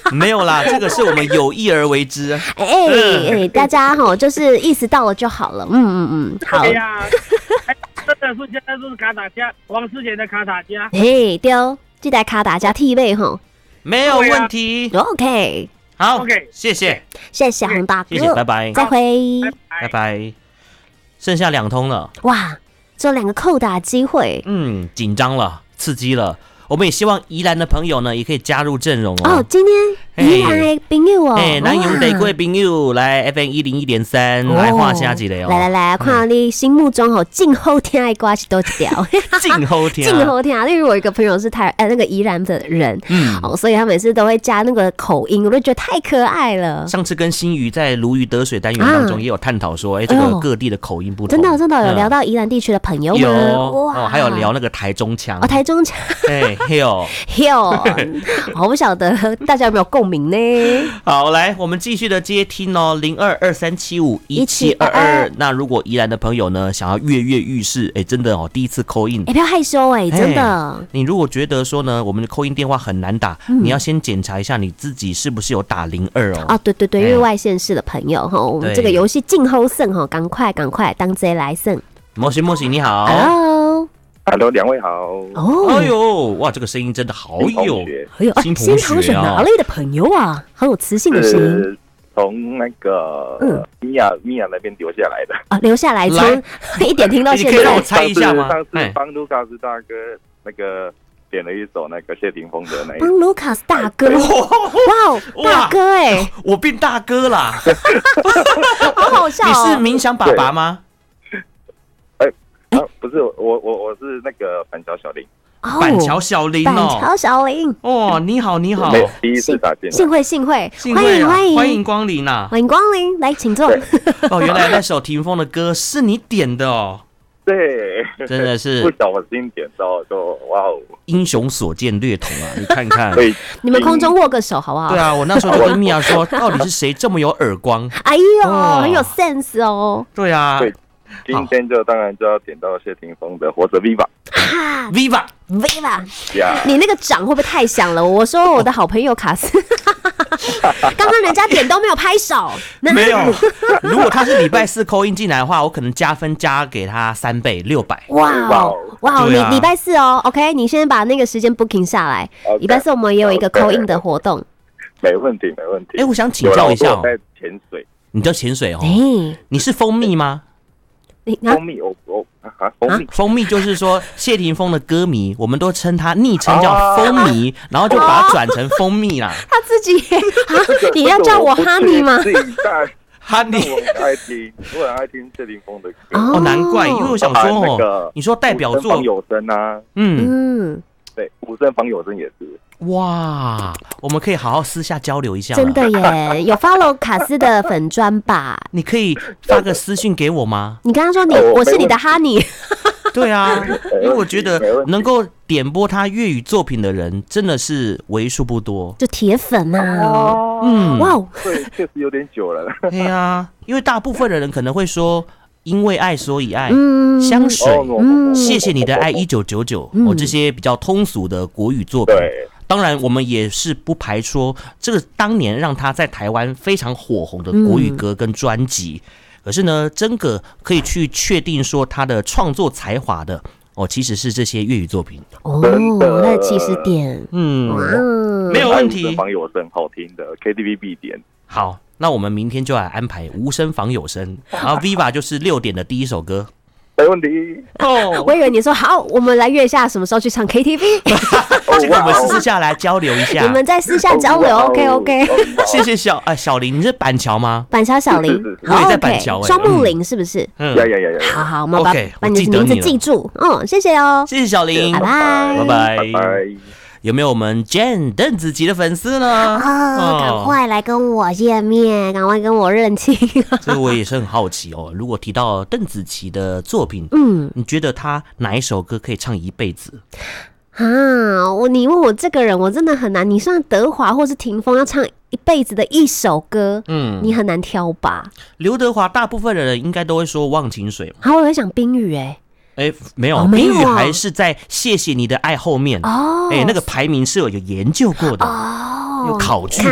没有啦，这个是我们有意而为之。 大家就是意识到了就好了。好。 对呀，真的是现在就是卡打家，王世杰的卡打家。 对，这台卡打加替背没有问题。 OK， 好 ，OK， 谢谢洪大哥， 谢谢，拜拜， 再会， 拜拜。剩下2通了， 哇，只有2个扣打机会， 紧张了，刺激了。我们也希望宜兰的朋友呢，也可以加入阵容哦。 今天宜兰的朋友咱用地区的朋友来 FM 101.3来画下一个哦。 来，看到你心目中最好听的歌是多一条？ 最好听， 最好听。例如我一个朋友是那个宜兰的人，所以他每次都会加那个口音，我都觉得太可爱了。 上次跟新宇在如鱼得水单元当中也有探讨说，这个各地的口音不同。 真的有聊到宜兰地区的朋友吗？ 有还有聊那个台中腔。 台中腔。 Hill， 我不晓得大家有没有共鸣呢？ 好，来，我们继续的接听哦，0223751722。那如果宜兰的朋友呢，想要跃跃欲试，真的第一次call in， 不要害羞真的。 你如果觉得说呢，我们的call in电话很难打，你要先检查一下你自己是不是有打02哦。 对，因为外县市的朋友我们这个游戏静候胜赶快当这来胜。 莫西，你好。 Hello， 2位好。 哎呦，哇，这个声音真的好有新同学哪里的朋友啊？好有磁性的声音。 从那个米娅那边留下来的。 留下来从一点听到现在。 你可以让我猜一下吗？ 上次帮卢卡斯大哥那个点了一首那个谢霆锋的那一首。 帮卢卡斯大哥，哇，大哥我变大哥啦， 好好笑。 你是冥想爸爸吗？ 不是我是那个板桥小林。 板桥小林哦，你好， 第一次打电话， 幸会， 欢迎光临呐， 欢迎光临，来请坐。 原来那首霆锋的歌是你点的哦。 对， 真的是不小心点到，就哇哦， 英雄所见略同啊！你看看， 你们空中握个手好不好？ 对啊，我那时候就跟米娅说，到底是谁这么有耳光？ 哎呦，很有 sense 哦。 对啊。 今天当然就要点到谢霆锋的《活着 Viva》。 你那个掌会不会太响了？我说我的好朋友卡斯，刚刚人家点都没有拍手。 没有，如果他是礼拜4call in进来的话，我可能加分加给他3倍，600。 哇，你礼拜4哦 ，OK， 你先把那个时间 booking 下来。礼拜4我们也有一个 call in 的活动。 没问题。 我想请教一下我在潜水。 你叫潜水哦？你是蜂蜜吗？ 蜂蜜就是说谢霆锋的歌迷，我们都称他昵称叫蜂迷，然后就把它转成蜂蜜啦。 他自己你要叫我哈尼吗？ 哈尼， 我很爱听谢霆锋的歌。 难怪，因为我想说你说代表作方有生啊，对，武生方有生也是。 哇，我们可以好好私下交流一下。 真的耶，有 follow 卡斯的粉专吧？ 你可以发个私讯给我吗？ 你刚刚说我是你的哈尼。 对啊，因为我觉得能够点播他粤语作品的人真的是为数不多， 就铁粉啊。 哇，对，确实有点久了。 对啊，因为大部分的人可能会说因为爱所以爱，香水，谢谢你的爱1999，这些比较通俗的国语作品。当然，我们也是不排除这个当年让他在台湾非常火红的国语歌跟专辑。可是呢，真的可以去确定说他的创作才华的其实是这些粤语作品。 那起始点， 没有问题。 无声访有声，好听的 KTV 必点。 好，那我们明天就来安排无声访有声，然后 Viva 就是6点的第一首歌。 没问题。 我以为你说好，我们来约一下什么时候去唱 KTV。 这个我们私下来交流一下。 你们在私下交流 ，OK。 谢谢小林，你是板桥吗？ 板桥小林， 我也在板桥。 双木林是不是？ 呀。 好，我们把你的名字记住。谢谢哦。 谢谢小林， 拜拜。有没有我们 Jane 邓紫棋的粉丝呢？ 赶快来跟我见面，赶快跟我认亲。 所以我也是很好奇哦，如果提到邓紫棋的作品，你觉得她哪一首歌可以唱一辈子？ 你问我这个人，我真的很难。你像德华或是霆锋要唱一辈子的一首歌，你很难挑吧？ 刘德华大部分的人应该都会说《忘情水》嘛。 我会想冰雨没有，冰雨还是在谢谢你的爱后面。那个排名是有研究过的，有考据